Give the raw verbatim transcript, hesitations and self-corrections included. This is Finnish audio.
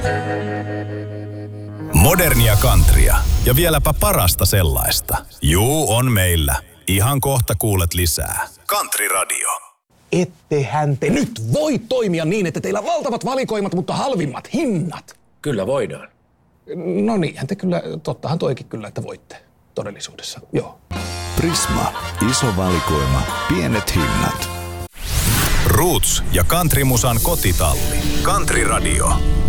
Modernia countrya ja vieläpä parasta sellaista. Juu, on meillä. Ihan kohta kuulet lisää. Country Radio. Ettehän te nyt voi toimia niin, että teillä on valtavat valikoimat, mutta halvimmat hinnat. Kyllä voidaan. No niinhän te kyllä, tottahan toikin kyllä, että voitte todellisuudessa, joo. Prisma. Iso valikoima. Pienet hinnat. Roots ja countrymusan kotitalli. Country Radio.